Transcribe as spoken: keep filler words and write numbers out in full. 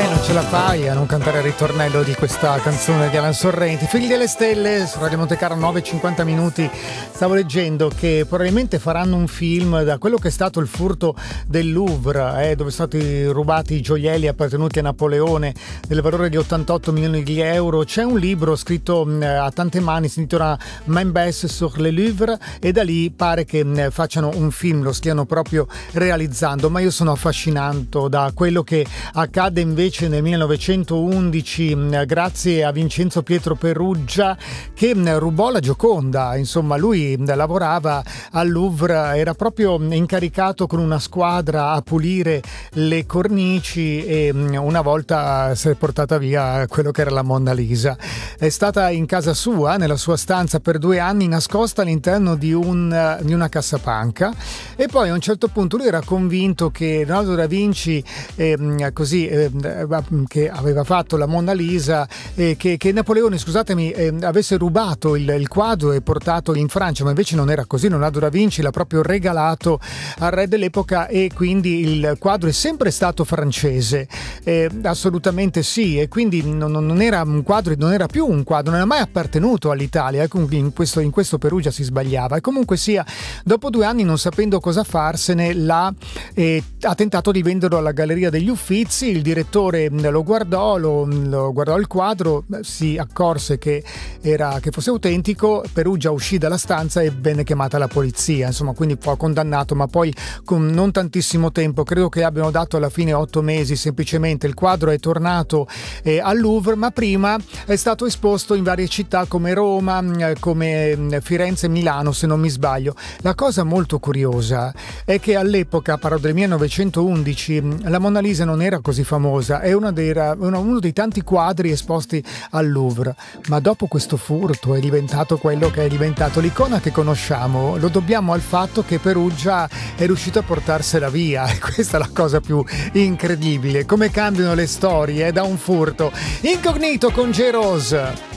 Eh, non ce la fai a non cantare il ritornello di questa canzone di Alan Sorrenti. Figli delle stelle su Radio Monte Carlo, nove e cinquanta minuti. Stavo leggendo che probabilmente faranno un film da quello che è stato il furto del Louvre, eh, dove sono stati rubati i gioielli appartenuti a Napoleone del valore di ottantotto milioni di euro. C'è un libro scritto mh, a tante mani, si intitola Main Besse sur le Louvre, e da lì pare che mh, facciano un film, lo stiano proprio realizzando. Ma io sono affascinato da quello che accade invece nel millenovecentoundici grazie a Vincenzo Pietro Peruggia, che rubò la Gioconda. Insomma, lui lavorava al Louvre, era proprio incaricato con una squadra a pulire le cornici e una volta si è portata via quello che era la Monna Lisa. È stata in casa sua, nella sua stanza, per due anni, nascosta all'interno di, un, di una cassapanca, e poi a un certo punto lui era convinto che Leonardo da Vinci eh, così eh, che aveva fatto la Monna Lisa, eh, che, che Napoleone, scusatemi, eh, avesse rubato il, il quadro e portato in Francia, ma invece non era così. Leonardo da Vinci l'ha proprio regalato al re dell'epoca e quindi il quadro è sempre stato francese, eh, assolutamente sì, e quindi non, non era un quadro, non era più un quadro, non era mai appartenuto all'Italia. In questo, in questo Perugia si sbagliava, e comunque sia, dopo due anni, non sapendo cosa farsene, l'ha, eh, ha tentato di venderlo alla Galleria degli Uffizi. Il direttore lo guardò, lo, lo guardò il quadro, si accorse che era che fosse autentico. Perugia uscì dalla stanza e venne chiamata la polizia, insomma, quindi fu condannato, ma poi con non tantissimo tempo, credo che abbiano dato alla fine otto mesi semplicemente. Il quadro è tornato eh, al Louvre, ma prima è stato esposto in varie città come Roma, come Firenze e Milano, se non mi sbaglio. La cosa molto curiosa è che all'epoca, parlo del millenovecentoundici, la Monna Lisa non era così famosa, è una dei, uno dei tanti quadri esposti al Louvre, ma dopo questo furto è diventato quello che è diventato, l'icona che conosciamo. Lo dobbiamo al fatto che Perugia è riuscito a portarsela via, e questa è la cosa più incredibile, come cambiano le storie eh, da un furto. Incognito con J. Rose.